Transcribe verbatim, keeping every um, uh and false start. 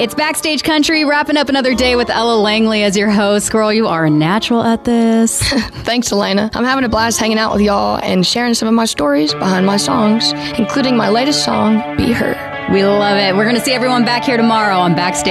It's Backstage Country, wrapping up another day with Ella Langley as your host. Girl, you are a natural at this. Thanks, Elena. I'm having a blast hanging out with y'all and sharing some of my stories behind my songs, including my latest song, Be Her. We love it. We're going to see everyone back here tomorrow on Backstage